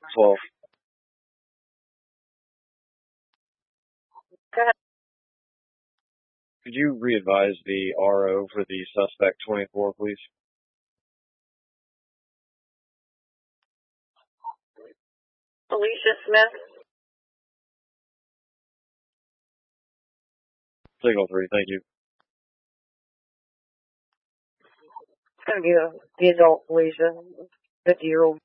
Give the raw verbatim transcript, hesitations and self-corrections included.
twelve. Go ahead. Could you re-advise the R O for the suspect twenty-four, please? Alicia Smith. Signal three, thank you. It's going to be a, the adult Alicia, fifty-year-old.